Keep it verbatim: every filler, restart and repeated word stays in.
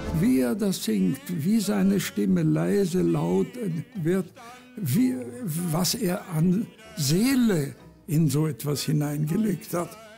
Wie er das singt, wie seine Stimme leise, laut wird, wie, was er an Seele in so etwas hineingelegt hat.